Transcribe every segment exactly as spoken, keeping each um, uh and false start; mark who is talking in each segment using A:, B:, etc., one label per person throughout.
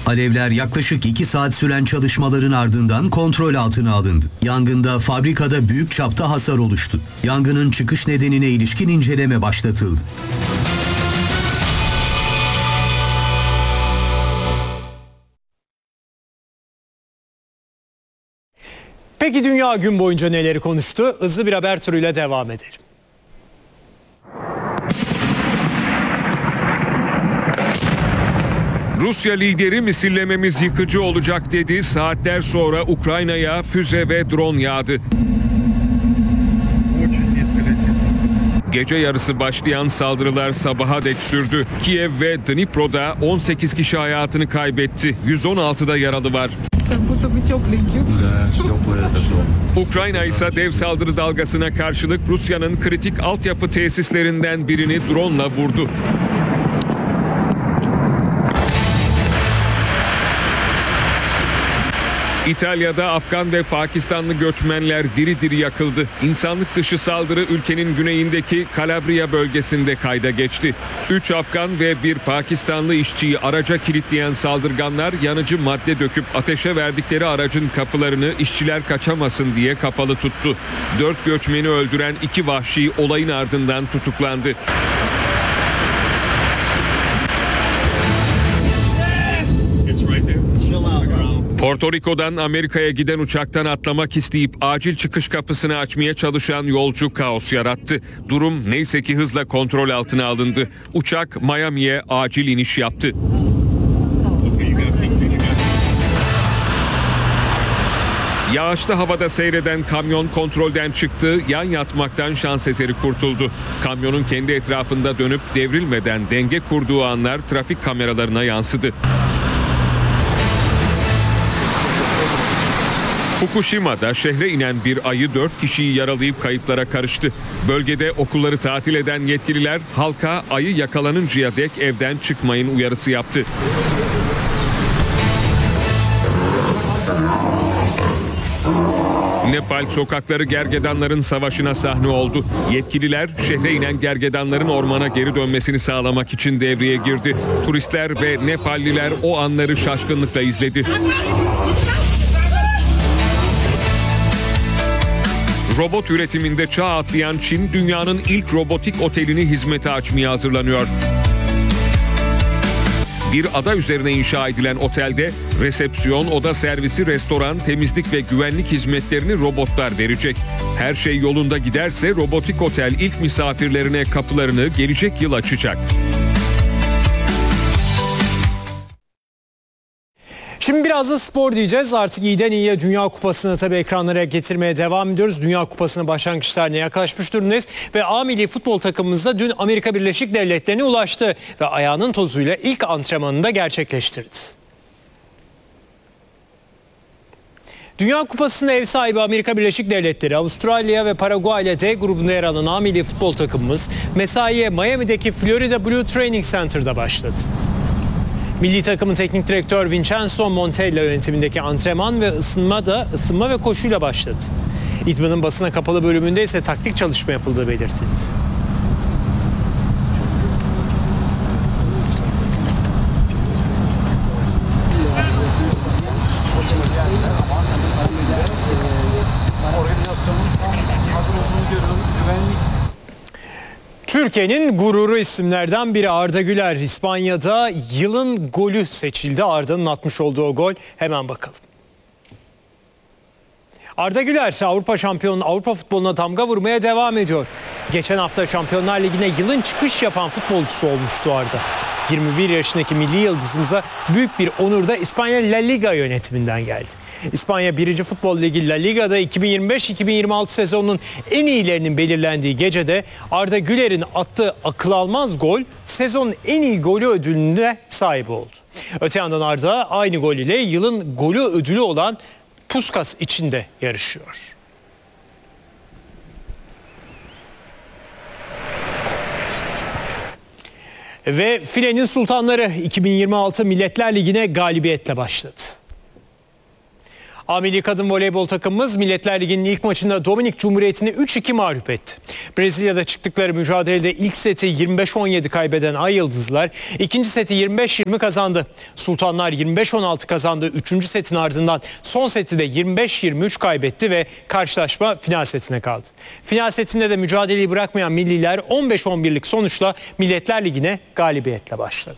A: Alevler yaklaşık iki saat süren çalışmaların ardından kontrol altına alındı. Yangında fabrikada büyük çapta hasar oluştu. Yangının çıkış nedenine ilişkin inceleme başlatıldı.
B: Peki dünya gün boyunca neleri konuştu? Hızlı bir haber turuyla devam edelim.
C: Rusya lideri misillememiz yıkıcı olacak dedi. Saatler sonra Ukrayna'ya füze ve drone yağdı. Gece yarısı başlayan saldırılar sabaha dek sürdü. Kiev ve Dnipro'da on sekiz kişi hayatını kaybetti. yüz on altıda yaralı var. Ukrayna ise dev saldırı dalgasına karşılık Rusya'nın kritik altyapı tesislerinden birini drone'la vurdu. İtalya'da Afgan ve Pakistanlı göçmenler diri diri yakıldı. İnsanlık dışı saldırı ülkenin güneyindeki Calabria bölgesinde kayda geçti. Üç Afgan ve bir Pakistanlı işçiyi araca kilitleyen saldırganlar yanıcı madde döküp ateşe verdikleri aracın kapılarını işçiler kaçamasın diye kapalı tuttu. Dört göçmeni öldüren iki vahşi olayın ardından tutuklandı. Porto Rico'dan Amerika'ya giden uçaktan atlamak isteyip acil çıkış kapısını açmaya çalışan yolcu kaos yarattı. Durum neyse ki hızla kontrol altına alındı. Uçak Miami'ye acil iniş yaptı. Yağışlı havada seyreden kamyon kontrolden çıktı, yan yatmaktan şans eseri kurtuldu. Kamyonun kendi etrafında dönüp devrilmeden denge kurduğu anlar trafik kameralarına yansıdı. Fukushima'da şehre inen bir ayı dört kişiyi yaralayıp kayıplara karıştı. Bölgede okulları tatil eden yetkililer halka ayı yakalanıncaya dek evden çıkmayın uyarısı yaptı. Nepal sokakları gergedanların savaşına sahne oldu. Yetkililer şehre inen gergedanların ormana geri dönmesini sağlamak için devreye girdi. Turistler ve Nepalliler o anları şaşkınlıkla izledi. Robot üretiminde çağ atlayan Çin, dünyanın ilk robotik otelini hizmete açmaya hazırlanıyor. Bir ada üzerine inşa edilen otelde resepsiyon, oda servisi, restoran, temizlik ve güvenlik hizmetlerini robotlar verecek. Her şey yolunda giderse robotik otel ilk misafirlerine kapılarını gelecek yıl açacak.
B: Şimdi biraz da spor diyeceğiz. Artık iyiden iyiye Dünya Kupası'nı tabii ekranlara getirmeye devam ediyoruz. Dünya Kupası'nın başlangıçlarına yaklaşmış durumdayız. Ve A milli futbol takımımız da dün Amerika Birleşik Devletleri'ne ulaştı. Ve ayağının tozuyla ilk antrenmanını da gerçekleştirdi. Dünya Kupası'nda ev sahibi Amerika Birleşik Devletleri, Avustralya ve Paraguay ile D grubunda yer alan A milli futbol takımımız mesaiye Miami'deki Florida Blue Training Center'da başladı. Milli takımın teknik direktör Vincenzo Montella yönetimindeki antrenman ve ısınma da ısınma ve koşuyla başladı. İdmanın basına kapalı bölümünde ise taktik çalışma yapıldığı belirtildi. Türkiye'nin gururu isimlerden biri Arda Güler. İspanya'da yılın golü seçildi. Arda'nın atmış olduğu gol. Hemen bakalım. Arda Güler Avrupa şampiyonu Avrupa futboluna damga vurmaya devam ediyor. Geçen hafta Şampiyonlar Ligi'ne yılın çıkış yapan futbolcusu olmuştu Arda. yirmi bir yaşındaki milli yıldızımıza büyük bir onur da İspanya La Liga yönetiminden geldi. İspanya birinci Futbol Ligi La Liga'da iki bin yirmi beş iki bin yirmi altı sezonunun en iyilerinin belirlendiği gecede Arda Güler'in attığı akıl almaz gol sezonun en iyi golü ödülüne sahip oldu. Öte yandan Arda aynı gol ile yılın golü ödülü olan Puskas için de yarışıyor. Ve filenin sultanları iki bin yirmi altı Milletler Ligi'ne galibiyetle başladı. A Milli Kadın Voleybol takımımız Milletler Ligi'nin ilk maçında Dominik Cumhuriyeti'ni üç iki mağlup etti. Brezilya'da çıktıkları mücadelede ilk seti yirmi beş on yedi kaybeden Ay Yıldızlar ikinci seti yirmi beş yirmi kazandı. Sultanlar yirmi beş on altı kazandı. Üçüncü setin ardından son seti de yirmi beş yirmi üç kaybetti ve karşılaşma final setine kaldı. Final setinde de mücadeleyi bırakmayan milliler on beş on birlik sonuçla Milletler Ligi'ne galibiyetle başladı.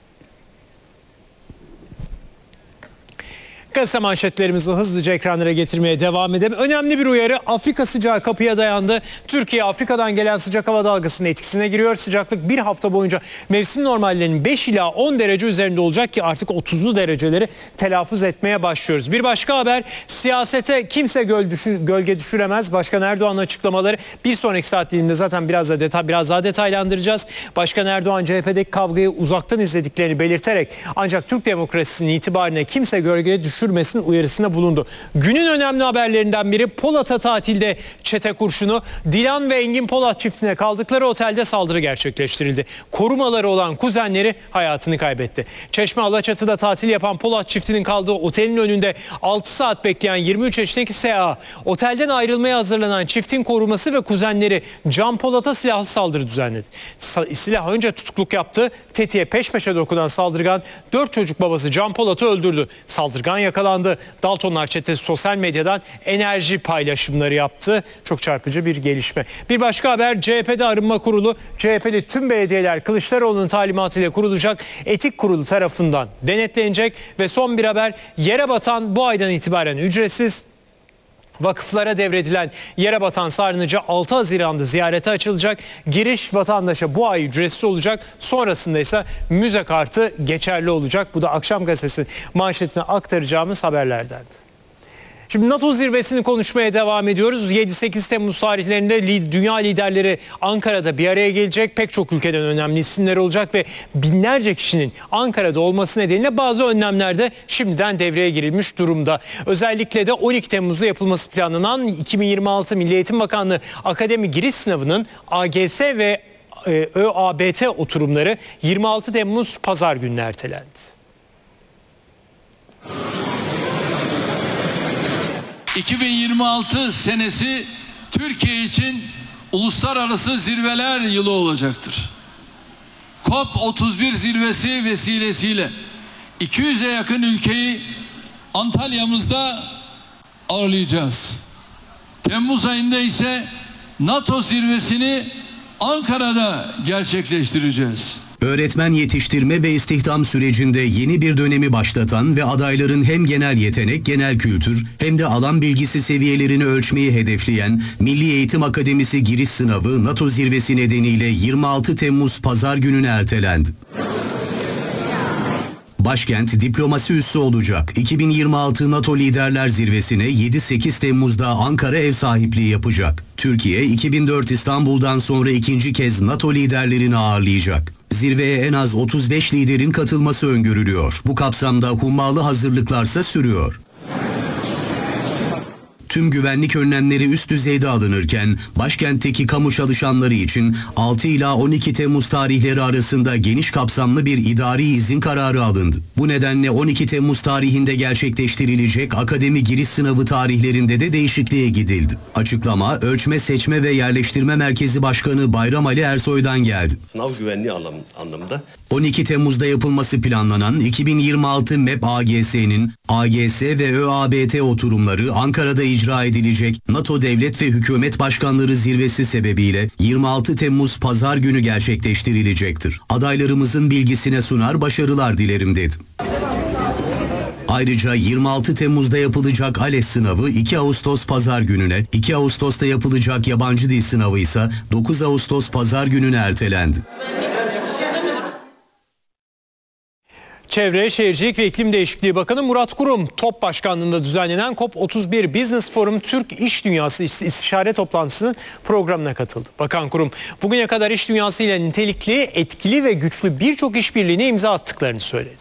B: Gazete manşetlerimizi hızlıca ekranlara getirmeye devam edelim. Önemli bir uyarı: Afrika sıcağı kapıya dayandı. Türkiye Afrika'dan gelen sıcak hava dalgasının etkisine giriyor. Sıcaklık bir hafta boyunca mevsim normallerinin beş ila on derece üzerinde olacak ki artık otuzlu dereceleri telaffuz etmeye başlıyoruz. Bir başka haber: siyasete kimse göl düşür, gölge düşüremez. Başkan Erdoğan'ın açıklamaları bir sonraki saat diliminde zaten biraz da detay, biraz daha detaylandıracağız. Başkan Erdoğan C H P'deki kavgayı uzaktan izlediklerini belirterek ancak Türk demokrasisinin itibarine kimse gölgeye düşüremez düşürmesin uyarısında bulundu. Günün önemli haberlerinden biri: Polat'a tatilde çete kurşunu. Dilan ve Engin Polat çiftine kaldıkları otelde saldırı gerçekleştirildi. Korumaları olan kuzenleri hayatını kaybetti. Çeşme Alaçatı'da tatil yapan Polat çiftinin kaldığı otelin önünde altı saat bekleyen yirmi üç yaşındaki S A, otelden ayrılmaya hazırlanan çiftin koruması ve kuzenleri Can Polat'a silahlı saldırı düzenledi. Silah önce tutukluk yaptı. Tetiğe peş peşe dokunan saldırgan dört çocuk babası Can Polat'ı öldürdü. Saldırgan yakalandı. Daltonlar çetesi sosyal medyadan enerji paylaşımları yaptı. Çok çarpıcı bir gelişme. Bir başka haber: C H P'de arınma kurulu. C H P'li tüm belediyeler Kılıçdaroğlu'nun talimatıyla kurulacak etik kurulu tarafından denetlenecek. Ve son bir haber: yere batan bu aydan itibaren ücretsiz. Vakıflara devredilen Yerebatan Sarnıcı altı Haziran'da ziyarete açılacak. Giriş vatandaşa bu ay ücretsiz olacak. Sonrasında ise müze kartı geçerli olacak. Bu da Akşam Gazetesi manşetine aktaracağımız haberlerdendi. Şimdi NATO zirvesini konuşmaya devam ediyoruz. yedi sekiz Temmuz tarihlerinde dünya liderleri Ankara'da bir araya gelecek. Pek çok ülkeden önemli isimler olacak ve binlerce kişinin Ankara'da olması nedeniyle bazı önlemler de şimdiden devreye girilmiş durumda. Özellikle de on iki Temmuz'da yapılması planlanan iki bin yirmi altı Milli Eğitim Bakanlığı Akademi Giriş Sınavı'nın A G S ve Ö A B T oturumları yirmi altı Temmuz Pazar gününe ertelendi.
D: iki bin yirmi altı senesi Türkiye için uluslararası zirveler yılı olacaktır. COP otuz bir zirvesi vesilesiyle iki yüze yakın ülkeyi Antalya'mızda ağırlayacağız. Temmuz ayında ise NATO zirvesini Ankara'da gerçekleştireceğiz.
A: Öğretmen yetiştirme ve istihdam sürecinde yeni bir dönemi başlatan ve adayların hem genel yetenek, genel kültür hem de alan bilgisi seviyelerini ölçmeyi hedefleyen Milli Eğitim Akademisi giriş sınavı NATO zirvesi nedeniyle yirmi altı Temmuz Pazar gününe ertelendi. Başkent diplomasi üssü olacak. iki bin yirmi altı NATO Liderler Zirvesi'ne yedi sekiz Temmuz'da Ankara ev sahipliği yapacak. Türkiye iki bin dört İstanbul'dan sonra ikinci kez NATO liderlerini ağırlayacak. Zirveye en az otuz beş liderin katılması öngörülüyor. Bu kapsamda hummalı hazırlıklarsa sürüyor. Tüm güvenlik önlemleri üst düzeyde alınırken başkentteki kamu çalışanları için altı ila on iki Temmuz tarihleri arasında geniş kapsamlı bir idari izin kararı alındı. Bu nedenle on iki Temmuz tarihinde gerçekleştirilecek akademi giriş sınavı tarihlerinde de değişikliğe gidildi. Açıklama Ölçme Seçme ve Yerleştirme Merkezi Başkanı Bayram Ali Ersoy'dan geldi.
E: Sınav güvenliği anlamında.
A: on iki Temmuz'da yapılması planlanan iki bin yirmi altı M E P A G S'nin A G S ve Ö A B T oturumları Ankara'da icra edilecek NATO Devlet ve Hükümet Başkanları Zirvesi sebebiyle yirmi altı Temmuz Pazar günü gerçekleştirilecektir. Adaylarımızın bilgisine sunar, başarılar dilerim dedi. Ayrıca yirmi altı Temmuz'da yapılacak ALES sınavı iki Ağustos Pazar gününe, iki Ağustos'ta yapılacak yabancı dil sınavı ise dokuz Ağustos Pazar gününe ertelendi.
B: Çevre, Şehircilik ve İklim Değişikliği Bakanı Murat Kurum, TOP Başkanlığı'nda düzenlenen COP otuz bir Business Forum Türk İş Dünyası İstişare Toplantısı'nın programına katıldı. Bakan Kurum, bugüne kadar iş dünyası ile nitelikli, etkili ve güçlü birçok işbirliğine imza attıklarını söyledi.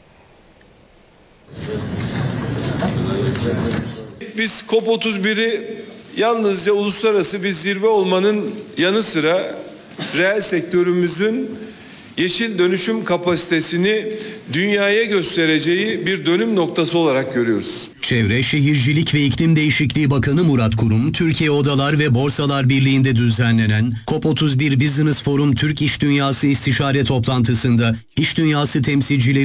F: Biz COP otuz biri yalnızca uluslararası bir zirve olmanın yanı sıra reel sektörümüzün yeşil dönüşüm kapasitesini dünyaya göstereceği bir dönüm noktası olarak görüyoruz.
A: Çevre, Şehircilik ve İklim Değişikliği Bakanı Murat Kurum, Türkiye Odalar ve Borsalar Birliği'nde düzenlenen COP otuz bir Business Forum Türk İş Dünyası İstişare Toplantısında iş dünyası temsilcileri